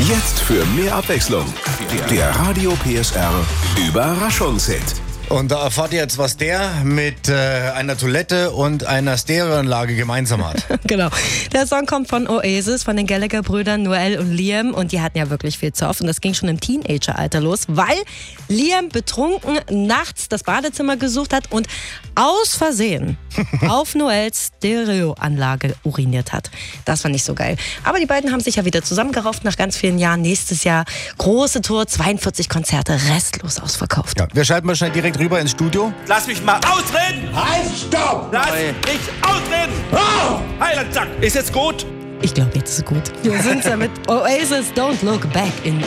Jetzt für mehr Abwechslung. Der Radio PSR Überraschungshit. Und da erfahrt ihr jetzt, was der mit einer Toilette und einer Stereoanlage gemeinsam hat. Genau. Der Song kommt von Oasis, von den Gallagher-Brüdern Noel und Liam. Und die hatten ja wirklich viel Zoff. Und das ging schon im Teenageralter los, weil Liam betrunken nachts das Badezimmer gesucht hat und aus Versehen auf Noels Stereoanlage uriniert hat. Das war nicht so geil. Aber die beiden haben sich ja wieder zusammengerauft nach ganz vielen Jahren. Nächstes Jahr große Tour, 42 Konzerte, restlos ausverkauft. Ja, wir schalten mal schnell direkt rüber ins Studio. Lass mich mal ausreden! Halt, stopp! Lass mich ausreden! Oh! Heilandsack, ist jetzt gut? Ich glaube, jetzt ist es gut. Wir sind ja mit Oasis, Don't Look Back in